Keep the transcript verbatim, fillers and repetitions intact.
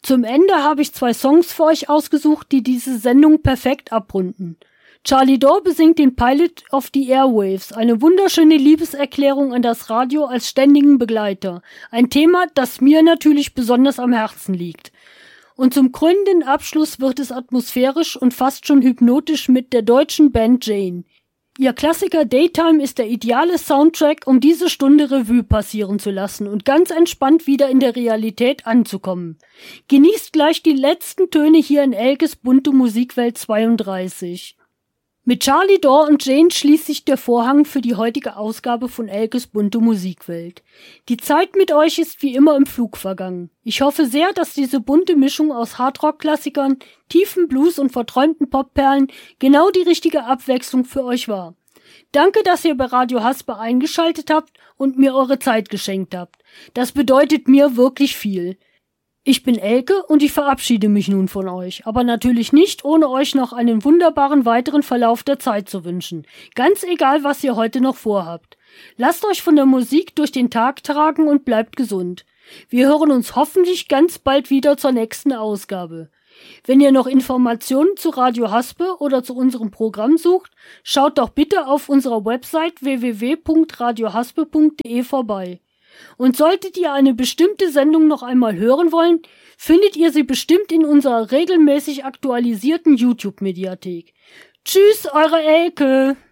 Zum Ende habe ich zwei Songs für euch ausgesucht, die diese Sendung perfekt abrunden. Charlie Dore besingt den Pilot of the Airwaves, eine wunderschöne Liebeserklärung an das Radio als ständigen Begleiter. Ein Thema, das mir natürlich besonders am Herzen liegt. Und zum krönenden Abschluss wird es atmosphärisch und fast schon hypnotisch mit der deutschen Band Jane. Ihr Klassiker Daytime ist der ideale Soundtrack, um diese Stunde Revue passieren zu lassen und ganz entspannt wieder in der Realität anzukommen. Genießt gleich die letzten Töne hier in Elkes bunte Musikwelt zweiunddreißig. Mit Charlie Dore und Jane schließt sich der Vorhang für die heutige Ausgabe von Elkes bunte Musikwelt. Die Zeit mit euch ist wie immer im Flug vergangen. Ich hoffe sehr, dass diese bunte Mischung aus Hardrock-Klassikern, tiefen Blues und verträumten Popperlen genau die richtige Abwechslung für euch war. Danke, dass ihr bei Radio Haspe eingeschaltet habt und mir eure Zeit geschenkt habt. Das bedeutet mir wirklich viel. Ich bin Elke und ich verabschiede mich nun von euch, aber natürlich nicht, ohne euch noch einen wunderbaren weiteren Verlauf der Zeit zu wünschen. Ganz egal, was ihr heute noch vorhabt. Lasst euch von der Musik durch den Tag tragen und bleibt gesund. Wir hören uns hoffentlich ganz bald wieder zur nächsten Ausgabe. Wenn ihr noch Informationen zu Radio Haspe oder zu unserem Programm sucht, schaut doch bitte auf unserer Website w w w punkt radio haspe punkt d e vorbei. Und solltet ihr eine bestimmte Sendung noch einmal hören wollen, findet ihr sie bestimmt in unserer regelmäßig aktualisierten YouTube-Mediathek. Tschüss, eure Elke!